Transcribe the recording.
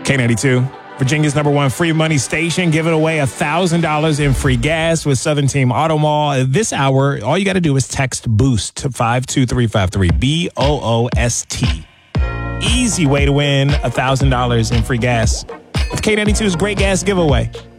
K92, Virginia's #1 free money station, giving away $1,000 in free gas with Southern Team Auto Mall. This hour, all you got to do is text BOOST to 52353, BOOST. Easy way to win $1,000 in free gas with K92's Great Gas Giveaway.